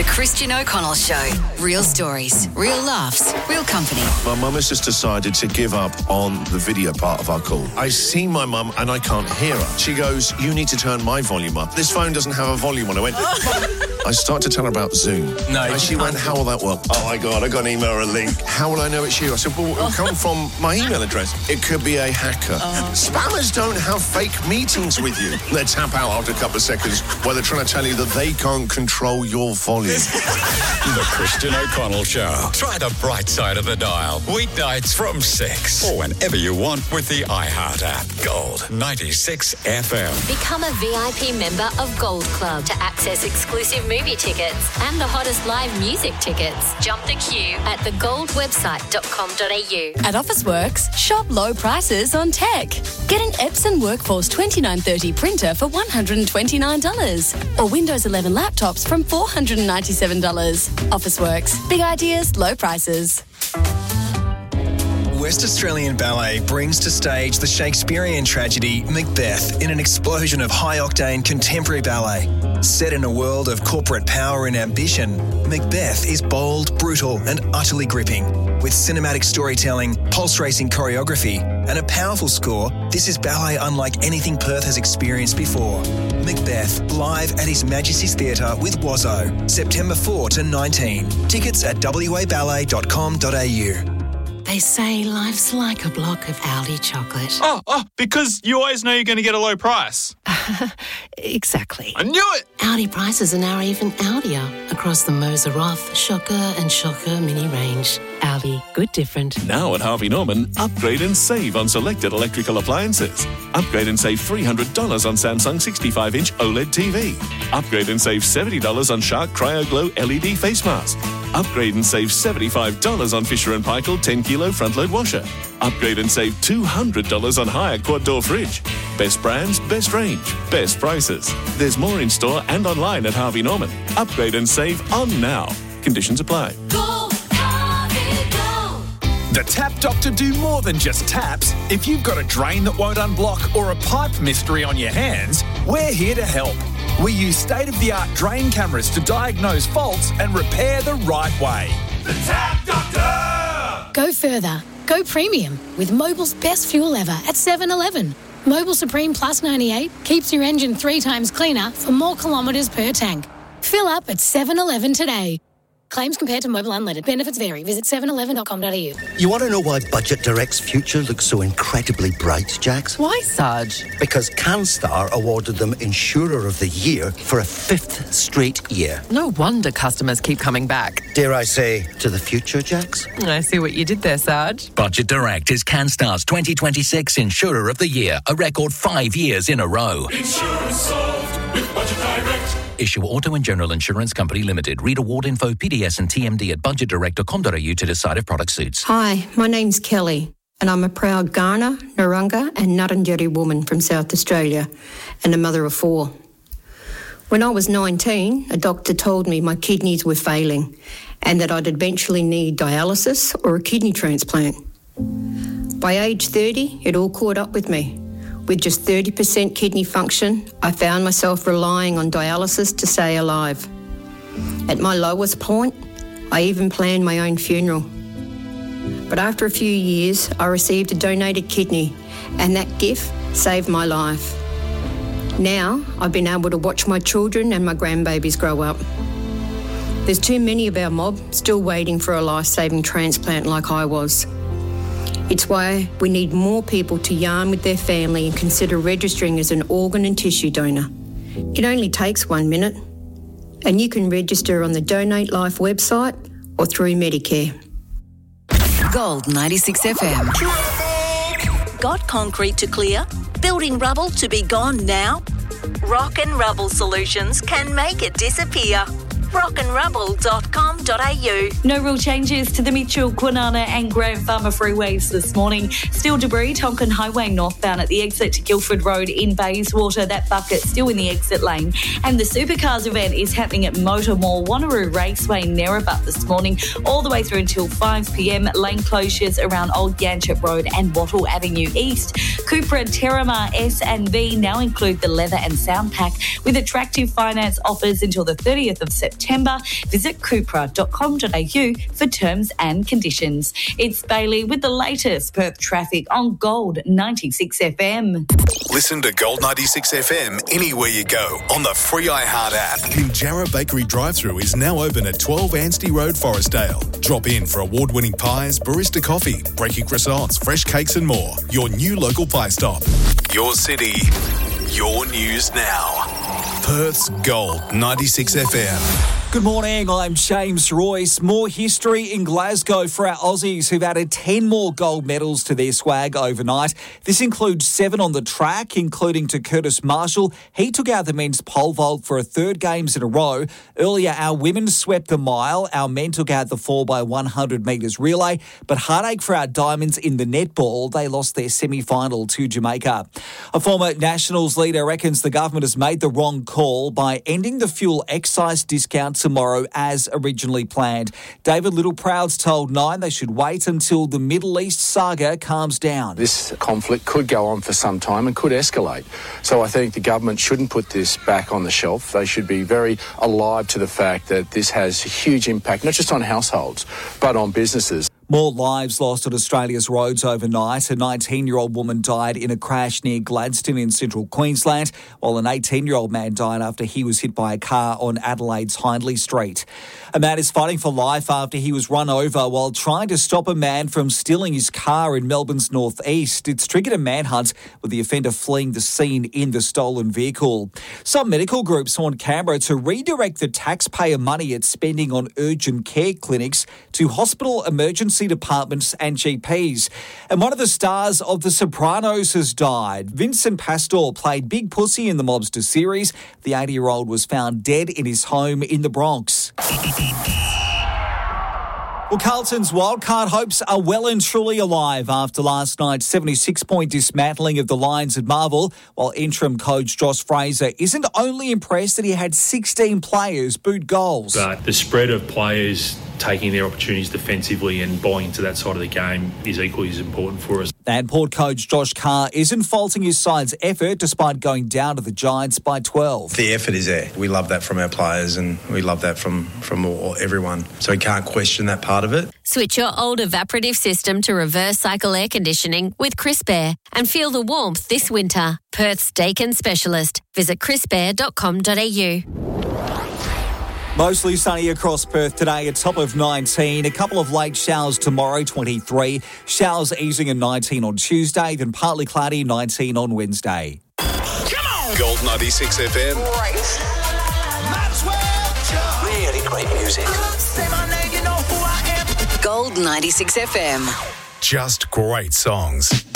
The Christian O'Connell Show. Real stories, real laughs, real company. My mum has just decided to give up on the video part of our call. I see my mum and I can't hear her. She goes, you need to turn my volume up. This phone doesn't have a volume on. I went, I start to tell her about Zoom. No, and she went, how will that work? Oh my God, I got an email or a link. How will I know it's you? I said, well, it'll come from my email address. It could be a hacker. Spammers don't have fake meetings with you. They tap out after a couple of seconds while they're trying to tell you that they can't control your volume. The Christian O'Connell Show. Try the bright side of the dial. Weeknights from 6 or whenever you want with the iHeart app. Gold 96 FM. Become a VIP member of Gold Club to access exclusive movie tickets and the hottest live music tickets. Jump the queue at thegoldwebsite.com.au. At Officeworks, shop low prices on tech. Get an Epson Workforce 2930 printer for $129 or Windows 11 laptops from $497. Officeworks. Big ideas, low prices. West Australian Ballet brings to stage the Shakespearean tragedy Macbeth in an explosion of high-octane contemporary ballet. Set in a world of corporate power and ambition, Macbeth is bold, brutal and utterly gripping. With cinematic storytelling, pulse-racing choreography and a powerful score, this is ballet unlike anything Perth has experienced before. Macbeth, live at His Majesty's Theatre with Wazzo, September 4 to 19. Tickets at waballet.com.au. They say life's like a block of Aldi chocolate. Oh, because you always know you're going to get a low price. Exactly. I knew it! Aldi prices are now even Aldier across the Moser Roth, Shocker and Shocker mini range. Aldi, good different. Now at Harvey Norman, upgrade and save on selected electrical appliances. Upgrade and save $300 on Samsung 65-inch OLED TV. Upgrade and save $70 on Shark Cryo Glow LED face mask. Upgrade and save $75 on Fisher & Paykel 10-kilo front-load washer. Upgrade and save $200 on Haier quad-door fridge. Best brands, best range, best prices. There's more in store and online at Harvey Norman. Upgrade and save on now. Conditions apply. The Tap Doctor do more than just taps. If you've got a drain that won't unblock or a pipe mystery on your hands, we're here to help. We use state-of-the-art drain cameras to diagnose faults and repair the right way. The Tap Doctor! Go further. Go premium with Mobil's best fuel ever at 7-Eleven. Mobil Supreme Plus 98 keeps your engine 3 times cleaner for more kilometres per tank. Fill up at 7-Eleven today. Claims compared to Mobil Unleaded. Benefits vary. Visit 711.com.au. You want to know why Budget Direct's future looks so incredibly bright, Jax? Why, Sarge? Because CanStar awarded them Insurer of the Year for a 5th straight year. No wonder customers keep coming back. Dare I say, to the future, Jax? I see what you did there, Sarge. Budget Direct is CanStar's 2026 Insurer of the Year, a record 5 years in a row. Insurance solved with Budget Direct. Issue Auto and General Insurance Company Limited. Read award info, PDS and TMD at budgetdirect.com.au to decide if product suits. Hi, my name's Kelly, and I'm a proud Kaurna, Narungga and Ngarrindjeri woman from South Australia and a mother of 4. When I was 19, a doctor told me my kidneys were failing and that I'd eventually need dialysis or a kidney transplant. By age 30, it all caught up with me. With just 30% kidney function, I found myself relying on dialysis to stay alive. At my lowest point, I even planned my own funeral. But after a few years, I received a donated kidney, and that gift saved my life. Now, I've been able to watch my children and my grandbabies grow up. There's too many of our mob still waiting for a life-saving transplant like I was. It's why we need more people to yarn with their family and consider registering as an organ and tissue donor. It only takes 1 minute, and you can register on the Donate Life website or through Medicare. Gold 96 FM. Got concrete to clear? Building rubble to be gone now? Rock and Rubble Solutions can make it disappear. rockandrubble.com.au. No real changes to the Mitchell, Kwinana and Grand Farmer freeways this morning. Still debris, Tonkin Highway northbound at the exit to Guildford Road in Bayswater. That bucket still in the exit lane. And the Supercars event is happening at Motor Mall, Wanneroo Raceway, Nerebup this morning, all the way through until 5 p.m. Lane closures around Old Ganchep Road and Wattle Avenue East. Cupra Terramar S and V now include the leather and sound pack with attractive finance offers until the 30th of September. September. Visit cupra.com.au for terms and conditions. It's Bailey with the latest Perth traffic on Gold 96 FM. Listen to Gold 96 FM anywhere you go on the free iHeart app. Ninjara Bakery drive-thru is now open at 12 Anstey Road, Forestdale. Drop in for award-winning pies, barista coffee, breaking croissants, fresh cakes and more. Your new local pie stop. Your city, your news now. Perth's Gold 96 FM. Good morning, I'm James Royce. More history in Glasgow for our Aussies who've added 10 more gold medals to their swag overnight. This includes 7 on the track, including to Curtis Marshall. He took out the men's pole vault for a third games in a row. Earlier, our women swept the mile. Our men took out the 4x100 metres relay. But heartache for our Diamonds in the netball. They lost their semi-final to Jamaica. A former Nationals leader reckons the government has made the wrong call by ending the fuel excise discount tomorrow as originally planned. David Littleproud's told Nine they should wait until the Middle East saga calms down. This conflict could go on for some time and could escalate. So I think the government shouldn't put this back on the shelf. They should be very alive to the fact that this has a huge impact, not just on households, but on businesses. More lives lost on Australia's roads overnight. A 19-year-old woman died in a crash near Gladstone in central Queensland, while an 18-year-old man died after he was hit by a car on Adelaide's Hindley Street. A man is fighting for life after he was run over while trying to stop a man from stealing his car in Melbourne's northeast. It's triggered a manhunt with the offender fleeing the scene in the stolen vehicle. Some medical groups want Canberra to redirect the taxpayer money it's spending on urgent care clinics to hospital emergency departments and GPs. And one of the stars of The Sopranos has died. Vincent Pastor played Big Pussy in the Mobster series. The 80-year-old was found dead in his home in the Bronx. Well, Carlton's wildcard hopes are well and truly alive after last night's 76-point dismantling of the Lions at Marvel, while interim coach Josh Fraser isn't only impressed that he had 16 players boot goals. But the spread of players taking their opportunities defensively and buying into that side of the game is equally as important for us. And Port coach Josh Carr isn't faulting his side's effort despite going down to the Giants by 12. The effort is there. We love that from our players and we love that from everyone. So we can't question that part of it. Switch your old evaporative system to reverse cycle air conditioning with Crisp Air and feel the warmth this winter. Perth's Dakin specialist. Visit crispair.com.au. Mostly sunny across Perth today, a top of 19. A couple of late showers tomorrow, 23. Showers easing at 19 on Tuesday, then partly cloudy, 19 on Wednesday. Come on! Gold 96 FM. Right. Might as well jump. Really great music. Say my name, you know who I am. Gold 96 FM. Just great songs.